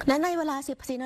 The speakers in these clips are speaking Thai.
และในเวลา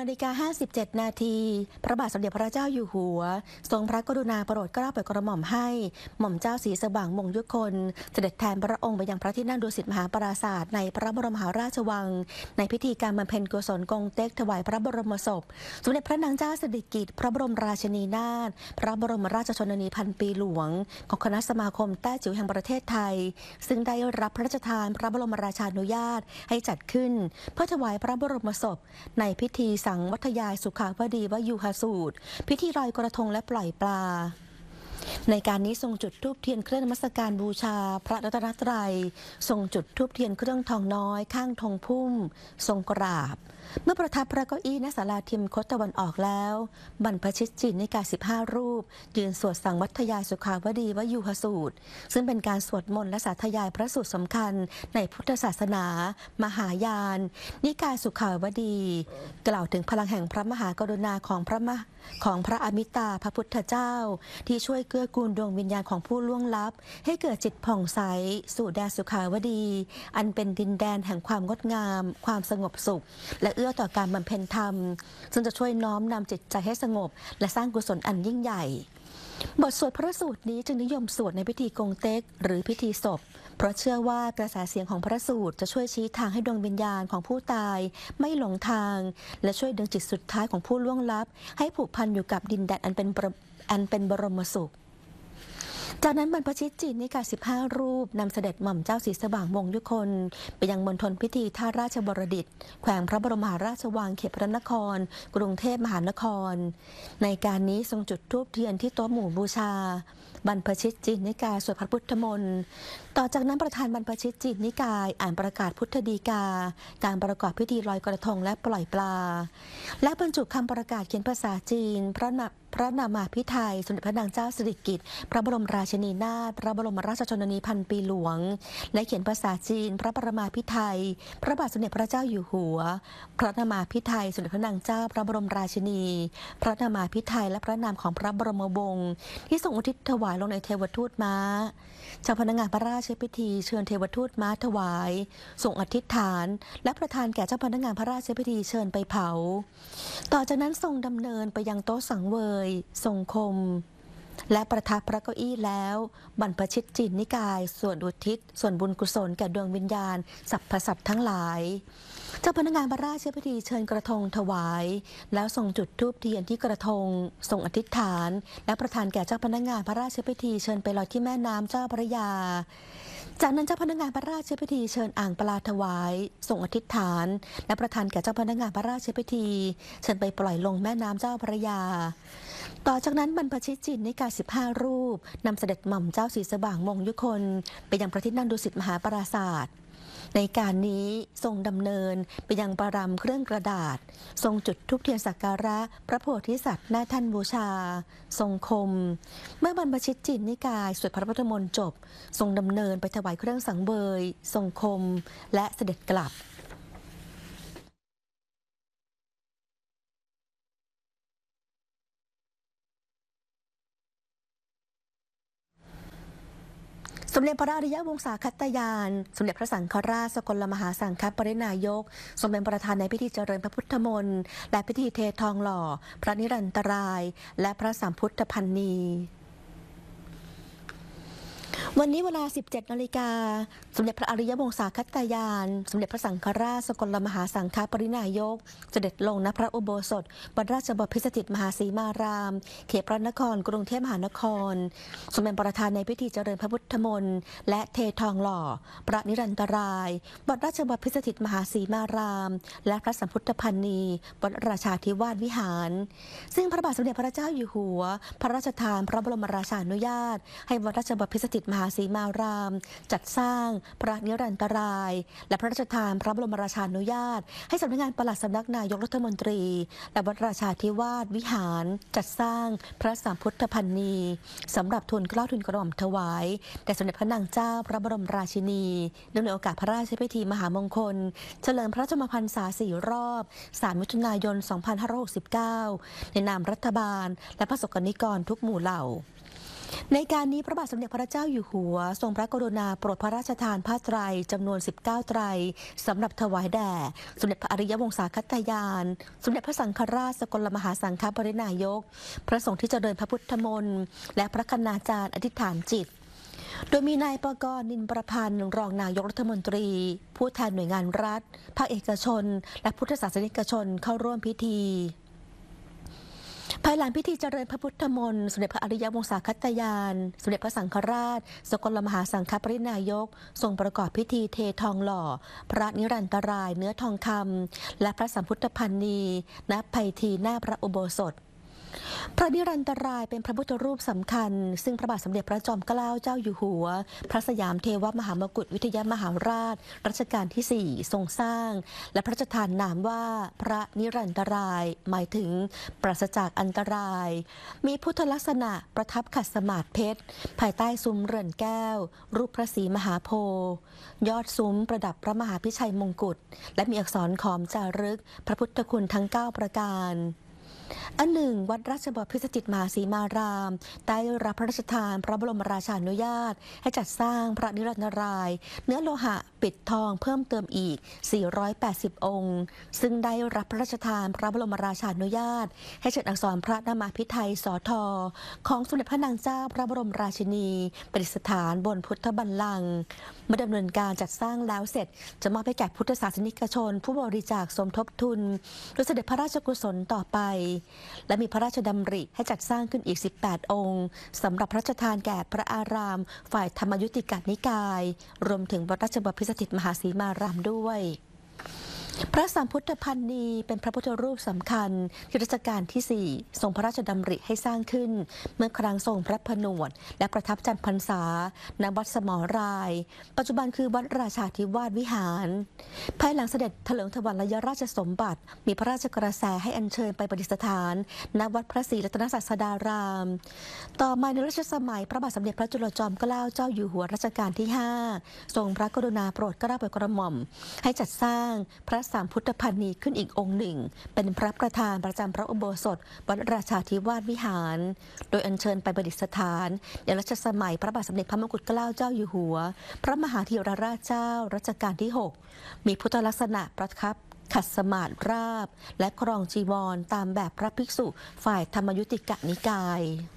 14:57 นาทีพระบาทสมเด็จพระเจ้าอยู่หัวทรงพระกรุณาโปรดเกล้าโปรดกระหม่อมให้หม่อมเจ้าศรีสว่างมงคลเสด็จแทนพระองค์ไปยังพระที่นั่งดุสิตมหาปราสาทในพระบรมมหาราชวังในพิธีการบำเพ็ญกุศลกงเต็กถวายพระบรมศพสมเด็จพระนางเจ้าสิริกิติ์พระบรมราชินีนาถพระบรมราชชนนีพันปีหลวงของคณะสมาคมแต้จิ๋วแห่งประเทศไทยซึ่งได้รับพระราชทานพระบรมราชานุญาตให้จัดขึ้นเพื่อถวายพระบรมศพในพิธีสังวัทยายสุขาวดีวยูหสูตรพิธีลอยกระทงและปล่อยปลาในการนี้ทรงจุดธูปเทียนเครื่องนมัสการบูชาพระรัตนตรัยทรงจุดธูปเทียนเครื่องทองน้อยข้างธงพุ่มทรงกราบเมื่อประทับพระเก้าอี้ณศาลาทิมคตตะวันออกแล้วบรรพชิตจินนิกาย15 รูปยืนสวดสังวัทยายสุขาวดีวยูหสูตรซึ่งเป็นการสวดมนต์และสาธยายพระสูตรสำคัญในพุทธศาสนา มหายาน นิกายสุขาวดี กล่าวถึงพลังแห่งพระมหากรุณาของพระอมิตาพระพุทธเจ้าที่ช่วยเกื้อกูลดวงวิญญาณของผู้ล่วงลับให้เกิดจิตผ่องใสสู่แดนสุขาวดีอันเป็นดินแดนแห่งความงดงามความสงบสุขและเอื้อต่อการบำเพ็ญธรรมซึ่งจะช่วยน้อมนำจิตใจให้สงบและสร้างกุศลอันยิ่งใหญ่บทสวดพระสูตรนี้จึงนิยมสวดในพิธีกงเต็กหรือพิธีศพเพราะเชื่อว่ากระแสเสียงของพระสูตรจะช่วยชี้ทางให้ดวงวิญญาณของผู้ตายไม่หลงทางและช่วยดึงจิตสุดท้ายของผู้ล่วงลับให้ผูกพันอยู่กับดินแดนอันเป็นบรมสุขจากนั้นบรรพชิตจินนิกาย15 รูปนำเสด็จหม่อมเจ้าศรีสว่างมงคลไปยังมณฑลพิธีท่าราชบดิตถ์แขวงพระบรมมหาราชวังเขตพระนครกรุงเทพมหานครในการนี้ทรงจุดธูปเทียนที่โต๊ะหมู่บูชาบรรพชิตจินนิกายสวดพระพุทธมนต์ต่อจากนั้นประธานบรรพชิตจินนิกายอ่านประกาศพุทธดีกาการประกอบพิธีลอยกระทงและปล่อยปลาและบรรจุคำประกาศเขียนภาษาจีนพระนามาภิไธยสมเด็จพระนางเจ้าสิริกิติ์พระบรมราชินีนาถพระบรมราชชนนีพันปีหลวงและเขียนภาษาจีนพระประมาภิไธยพระบาทสมเด็จพระเจ้าอยู่หัวพระนามาภิไธยสมเด็จพระนางเจ้าพระบรมราชินีพระนามาภิไธยและพระนามของพระบรมวงศ์ที่ทรงอุทิศถวายลงในเทวทูตม้าเจ้าพนักงานพระราชพิธีเชิญเทวทูตม้าถวายส่งอธิษฐานและประทานแก่เจ้าพนักงานพระราชพิธีเชิญไปเผาต่อจากนั้นทรงดำเนินไปยังโต๊ะสังเวยทรงคมและประทับพระเก้าอี้แล้วบรรพชิตจินนิกายส่วนอุทิศส่วนบุญกุศลแก่ดวงวิญญาณสรรพสัตว์ทั้งหลายเจ้าพนักงานพระราชพิธีเชิญกระทงถวายแล้วส่งจุดธูปเทียนที่กระทงส่งอธิษฐานและประทานแก่เจ้าพนักงานพระราชพิธีเชิญไปลอยที่แม่น้ำเจ้าพระยาจากนั้นเจ้าพนักงานพระราชพิธีเชิญอ่างปลาถวายส่งอธิษฐานและประทานแก่เจ้าพนักงานพระราชพิธีเชิญไปปล่อยลงแม่น้ำเจ้าพระยาต่อจากนั้นบรรพชิตจินนิกาย15 รูปนำเสด็จหม่อมเจ้าศรีสว่างมงคลไปยังพระที่นั่งดุสิตมหาปราสาทในการนี้ทรงดำเนินไปยังประรำเครื่องกระดาษทรงจุดธูปเทียนสักการะพระโพธิสัตว์หน้าแท่นบูชาทรงคมเมื่อบรรพชิตจินนิกายสวดพระพุทธมนต์จบทรงดำเนินไปถวายเครื่องสังเวยทรงคมและเสด็จกลับสมเด็จพระอริยวงศาคัตยานสมเด็จพระสังฆราชสกลมหาสังฆปรินายกทรงเป็นประธานในพิธีเจริญพระพุทธมนต์และพิธีเททองหล่อพระนิรันตรายและพระสัมพุทธพันนีวันนี้เวลา 17 นาฬิกาสมเด็จพระอริยวงศาคัตยานสมเด็จพระสังฆราชสกลมหาสังฆปรินายกเสด็จลงณพระอุโบสถวัดราชบพิสถิตมหาสีมารามเขตพระนครกรุงเทพมหานครทรงเป็นประธานในพิธีเจริญพระพุทธมนต์และเททองหล่อพระนิรันตรายวัดราชบพิสถิตมหาสีมารามและพระสัมพุทธพันนีวัดราชาธิวาสวิหารซึ่งพระบาทสมเด็จพระเจ้าอยู่หัวพระราชทานพระบรมราชานุญาตให้วัดราชบพิสถิตมหาสีมารามจัดสร้างพระนิรันตรายและพระราชทานพระบรมราชานุญาตให้สำนักงานปลัดสำนักนายกรัฐมนตรีและวัดราชาธิวาสวิหารจัดสร้างพระสัมพุทธพันนีสำหรับทูลเกล้าทูลกระหม่อมถวายแด่สมเด็จพระนางเจ้าพระบรมราชินีเนื่องในโอกาสพระราชพิธีมหามงคลเฉลิมพระชนมพรรษา4 รอบ3 มิถุนายน 2569ในนามรัฐบาลและพระสงฆ์นิกรทุกหมู่เหล่าในการนี้พระบาทสมเด็จพระเจ้าอยู่หัวทรงพระกรุณาโปรดพระราชทานผ้าไตรจำนวน19ไตรสำหรับถวายแด่สมเด็จพระอริยวงศาคตยานสมเด็จพระสังฆราชสกลมหาสังฆปรินายกพระสงฆ์ที่เจริญพระพุทธมนต์และพระคณาจารย์อธิษฐานจิตโดยมีนายปกรณ์นินประพันธ์รองนายกรัฐมนตรีผู้แทนหน่วยงานรัฐภาคเอกชนและพุทธศาสนิกชนเข้าร่วมพิธีภายหลังพิธีเจริญพระพุทธมนต์สมเด็จพระอริยวงศาคตยานสมเด็จพระสังฆราชสกลมหาสังฆปรินายกทรงประกอบพิธีเททองหล่อพระนิรันตรายเนื้อทองคำและพระสัมพุทธพันนีณไพทีหน้าพระอุโบสถพระนิรันตรายเป็นพระพุทธรูปสำคัญซึ่งพระบาทสมเด็จพระจอมเกล้าเจ้าอยู่หัวพระสยามเทวมหามกุฏวิทยามหาราชรัชกาลที่ 4ทรงสร้างและพระราชทานนามว่าพระนิรันตรายหมายถึงปราศจากอันตรายมีพุทธลักษณะประทับขัดสมาธิเพชรภายใต้ซุ้มเรือนแก้วรูปพระศรีมหาโพธิ์ยอดซุ้มประดับพระมหาพิชัยมงกุฎและมีอักษรขอมจารึกพระพุทธคุณทั้ง9ประการอันหนึ่งวัดราชบพิตรจิตมหาสีมารามได้รับพระราชทานพระบรมราชานุญาตให้จัดสร้างพระนิรันตรายเนื้อโลหะปิดทองเพิ่มเติมอีก480องค์ซึ่งได้รับพระราชทานพระบรมราชานุญาตให้เชิญอักษรพระนามาภิไธยสทของสมเด็จพระนางเจ้าพระบรมราชินีประดิษฐานบนพุทธบัลลังก์เมื่อดำเนินการจัดสร้างแล้วเสร็จจะมอบให้แก่พุทธศาสนิกชนผู้บริจาคสมทบทุนโดยเสด็จพระราชกุศลต่อไปและมีพระราชดำริให้จัดสร้างขึ้นอีก18องค์สำหรับพระราชทานแก่พระอารามฝ่ายธรรมยุติกนิกายรวมถึงวัดราชบพิตรสถิตมหาสีมารามด้วยพระสัมพุทธพันนีเป็นพระพุทธรูปสำคัญที่รัชกาลที่ 4ทรงพระราชดำริให้สร้างขึ้นเมื่อครั้งทรงพระผนวดและประทับจำพรรษาณวัดสมราย ปัจจุบันคือวัดราชาธิวาสวิหารภายหลังเสด็จถลิงถวัลยราชสมบัติมีพระราชกระแสให้อัญเชิญไปประดิษฐานณวัดพระศรีรัตนศาสดารามต่อมาในรัชสมัยพระบาทสมเด็จพระจุลจอมเกล้าเจ้าอยู่หัวรัชกาลที่ 5ทรงพระกรุณาโปรดเกล้าโปรดกระหม่อมให้จัดสร้างพระสัมพุทธพันนีขึ้นอีกองค์หนึ่งเป็นพระประธานประจำพระอุโบสถวัดราชาธิวาสวิหารโดยอัญเชิญไปประดิษฐานในรัชสมัยพระบาทสมเด็จพระมงกุฎเกล้าเจ้าอยู่หัวพระมหาธีรราชเจ้ารัชกาลที่ 6มีพุทธลักษณะประทับขัดสมาธิราบและครองจีวรตามแบบพระภิกษุฝ่ายธรรมยุติกนิกาย